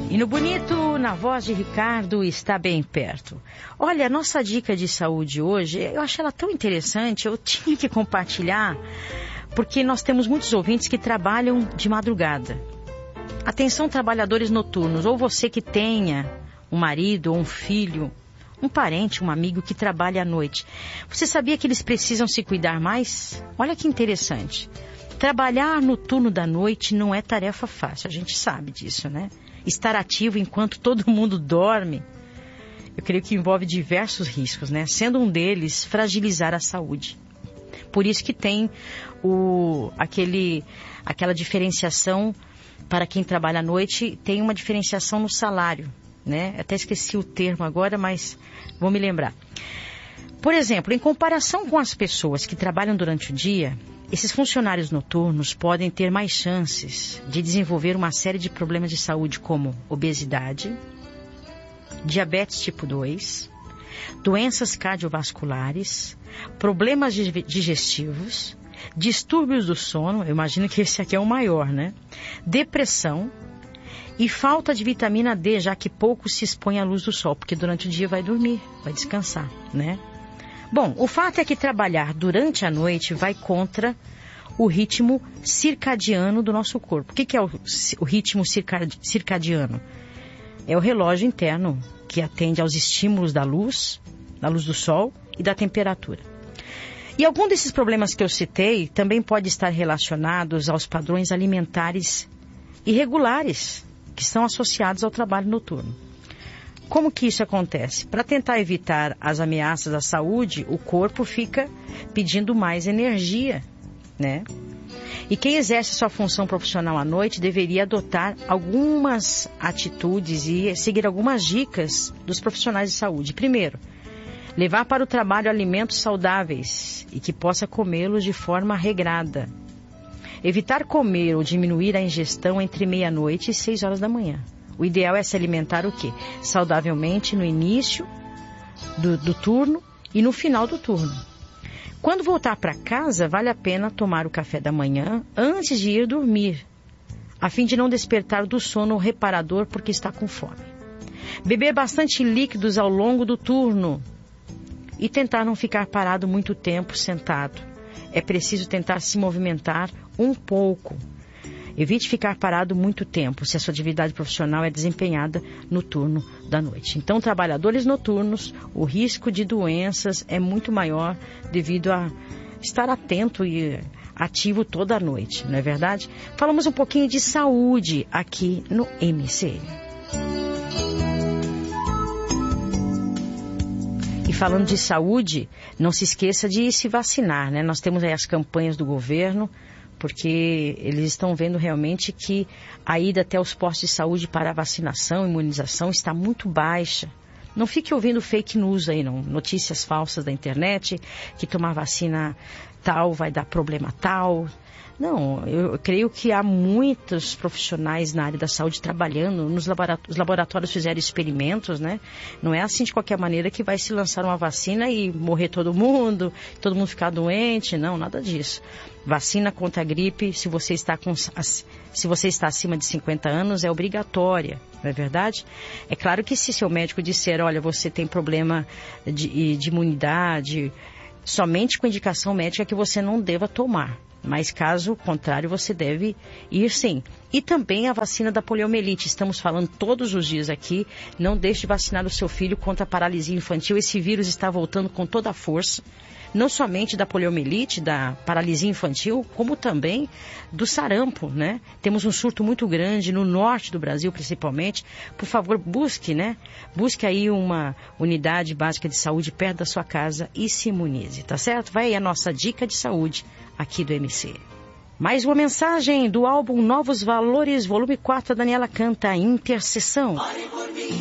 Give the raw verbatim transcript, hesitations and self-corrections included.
E no bonito, na voz de Ricardo, está bem perto. Olha, a nossa dica de saúde hoje, eu achei ela tão interessante, eu tinha que compartilhar, porque nós temos muitos ouvintes que trabalham de madrugada. Atenção, trabalhadores noturnos, ou você que tenha um marido ou um filho, um parente, um amigo que trabalha à noite. Você sabia que eles precisam se cuidar mais? Olha que interessante. Trabalhar no turno da noite não é tarefa fácil, a gente sabe disso, né? Estar ativo enquanto todo mundo dorme, eu creio que envolve diversos riscos, né? Sendo um deles, fragilizar a saúde. Por isso que tem o, aquele, aquela diferenciação para quem trabalha à noite, tem uma diferenciação no salário, né? Até esqueci o termo agora, mas vou me lembrar. Por exemplo, em comparação com as pessoas que trabalham durante o dia, esses funcionários noturnos podem ter mais chances de desenvolver uma série de problemas de saúde como obesidade, diabetes tipo dois, doenças cardiovasculares, problemas digestivos, distúrbios do sono, eu imagino que esse aqui é o maior, né? Depressão e falta de vitamina D, já que pouco se expõe à luz do sol, porque durante o dia vai dormir, vai descansar, né? Bom, o fato é que trabalhar durante a noite vai contra o ritmo circadiano do nosso corpo. O que, que é o, o ritmo circadiano? É o relógio interno que atende aos estímulos da luz, da luz do sol e da temperatura. E algum desses problemas que eu citei também pode estar relacionados aos padrões alimentares irregulares que estão associados ao trabalho noturno. Como que isso acontece? Para tentar evitar as ameaças à saúde, o corpo fica pedindo mais energia, né? E quem exerce sua função profissional à noite deveria adotar algumas atitudes e seguir algumas dicas dos profissionais de saúde. Primeiro, levar para o trabalho alimentos saudáveis e que possa comê-los de forma regrada. Evitar comer ou diminuir a ingestão entre meia-noite e seis horas da manhã. O ideal é se alimentar o quê? Saudavelmente no início do, do turno e no final do turno. Quando voltar para casa, vale a pena tomar o café da manhã antes de ir dormir, a fim de não despertar do sono reparador porque está com fome. Beber bastante líquidos ao longo do turno e tentar não ficar parado muito tempo sentado. É preciso tentar se movimentar um pouco. Evite ficar parado muito tempo se a sua atividade profissional é desempenhada no turno da noite. Então, trabalhadores noturnos, o risco de doenças é muito maior devido a estar atento e ativo toda a noite, não é verdade? Falamos um pouquinho de saúde aqui no M C N. E falando de saúde, não se esqueça de se vacinar, né? Nós temos aí as campanhas do governo, porque eles estão vendo realmente que a ida até os postos de saúde para a vacinação, imunização, está muito baixa. Não fique ouvindo fake news aí, não. Notícias falsas da internet, que tomar vacina tal vai dar problema tal. Não, eu creio que há muitos profissionais na área da saúde trabalhando, nos laboratórios, os laboratórios fizeram experimentos, né? Não é assim de qualquer maneira que vai se lançar uma vacina e morrer todo mundo, todo mundo ficar doente, não, nada disso. Vacina contra a gripe, se você está com, se você está acima de cinquenta anos, é obrigatória, não é verdade? É claro que se seu médico disser, olha, você tem problema de, de imunidade, somente com indicação médica que você não deva tomar. Mas caso contrário, você deve ir sim. E também a vacina da poliomielite. Estamos falando todos os dias aqui. Não deixe de vacinar o seu filho contra a paralisia infantil. Esse vírus está voltando com toda a força. Não somente da poliomielite, da paralisia infantil, como também do sarampo, né? Temos um surto muito grande no norte do Brasil, principalmente. Por favor, busque, né? Busque aí uma unidade básica de saúde perto da sua casa e se imunize, tá certo? Vai aí a nossa dica de saúde aqui do M C. Mais uma mensagem do álbum Novos Valores, volume quatro, a Daniela canta Intercessão.